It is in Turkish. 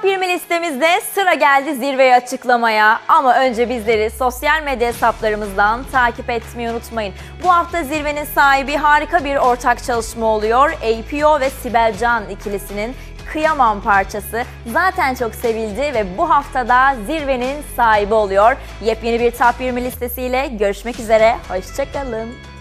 Top 20 listemizde sıra geldi zirveyi açıklamaya. Ama önce bizleri sosyal medya hesaplarımızdan takip etmeyi unutmayın. Bu hafta zirvenin sahibi harika bir ortak çalışma oluyor. APO ve Sibel Can ikilisinin Kıyamam parçası zaten çok sevildi ve bu haftada zirvenin sahibi oluyor. Yepyeni bir Top 20 listesiyle görüşmek üzere. Hoşça kalın.